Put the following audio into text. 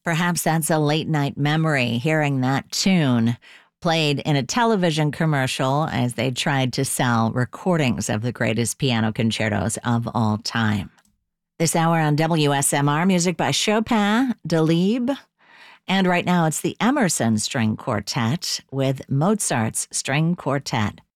Perhaps that's a late night memory, hearing that tune played in a television commercial as they tried to sell recordings of the greatest piano concertos of all time. This hour on WSMR, music by Chopin, Delibes, and right now it's the Emerson String Quartet with Mozart's String Quartet.